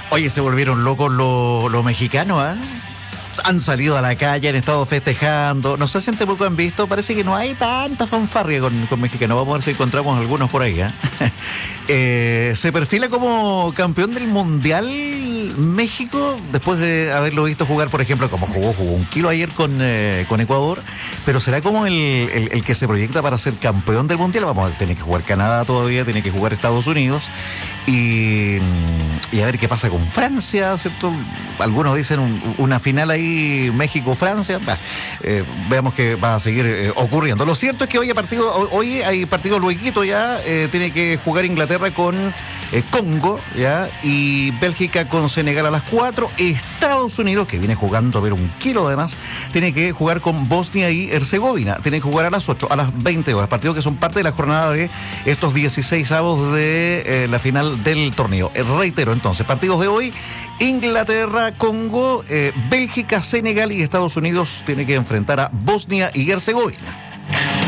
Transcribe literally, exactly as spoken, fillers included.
Oye, se volvieron locos los, los mexicanos, ¿ah? ¿eh? Han salido a la calle, han estado festejando. No sé si en Temuco han visto, parece que no hay tanta fanfarria con, con mexicanos. Vamos a ver si encontramos algunos por ahí. ¿eh? eh, se perfila como campeón del Mundial México, después de haberlo visto jugar, por ejemplo, como jugó, jugó un kilo ayer con, eh, con Ecuador, pero será como el, el, el que se proyecta para ser campeón del Mundial. Vamos a ver, tiene que jugar Canadá todavía, tiene que jugar Estados Unidos y, y a ver qué pasa con Francia, ¿cierto? Algunos dicen un, una final ahí México-Francia. Bah, eh, veamos que va a seguir eh, ocurriendo. Lo cierto es que hoy, hay partido, hoy hay partido lueguito ya, eh, tiene que jugar Inglaterra con eh, Congo, ya, y Bélgica con Senegal a las cuatro. Estados Unidos, que viene jugando a ver un kilo además, tiene que jugar con Bosnia y Herzegovina. Tiene que jugar a las ocho, a las veinte horas. Partidos que son parte de la jornada de estos dieciséis avos de eh, la final del torneo. Eh, reitero entonces, partidos de hoy: Inglaterra, Congo, eh, Bélgica, Senegal, y Estados Unidos tiene que enfrentar a Bosnia y Herzegovina.